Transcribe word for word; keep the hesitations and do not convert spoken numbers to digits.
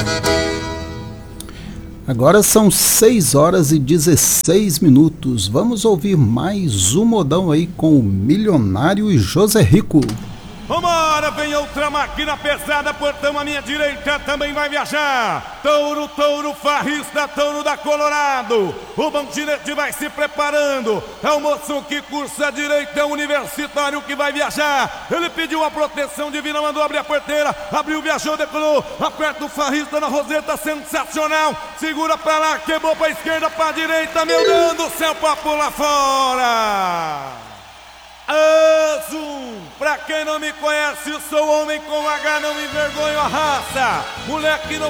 Agora são seis horas e dezesseis minutos. Vamos ouvir mais um modão aí com o Milionário e José Rico. Vambora, vem outra máquina pesada, portão à minha direita também vai viajar. Touro, touro, farrista, touro da Colorado. O bandirete vai se preparando. É o moço que cursa a direita, é o universitário que vai viajar. Ele pediu a proteção divina, mandou abrir a porteira. Abriu, viajou, decolou. Aperta o farrista na roseta, sensacional. Segura pra lá, quebrou pra esquerda, pra direita. Meu Deus do céu, pra pular fora. Azul, pra quem não me conhece, sou homem com H, não me envergonho a raça. Moleque não